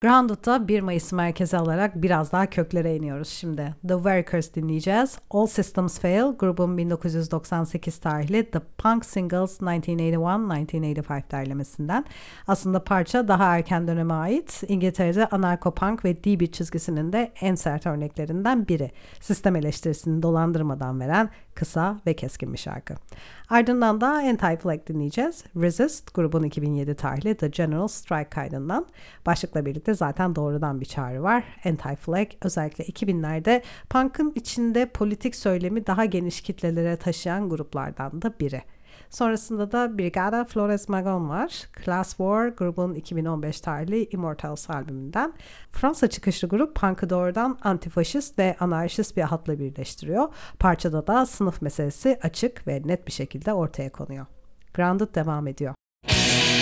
Grounded'da 1 Mayıs'ı merkeze alarak biraz daha köklere iniyoruz şimdi. The Workers dinleyeceğiz. All Systems Fail, grubun 1998 tarihli The Punk Singles 1981-1985 derlemesinden. Aslında parça daha erken döneme ait. İngiltere'de anarko-punk ve D-beat çizgisinin de en sert örneklerinden biri. Sistem eleştirisini dolandırmadan veren kısa ve keskin bir şarkı. Ardından da Anti-Flag dinleyeceğiz. Resist, grubun 2007 tarihli The General Strike kaydından. Başlıkla birlikte zaten doğrudan bir çağrı var. Anti-Flag özellikle 2000'lerde punk'ın içinde politik söylemi daha geniş kitlelere taşıyan gruplardan da biri. Sonrasında da Brigada Flores Magón var. Class War, grubun 2015 tarihli Immortals albümünden. Fransa çıkışlı grup punk'ı doğrudan antifaşist ve anarşist bir hatla birleştiriyor. Parçada da sınıf meselesi açık ve net bir şekilde ortaya konuyor. Grounded devam ediyor.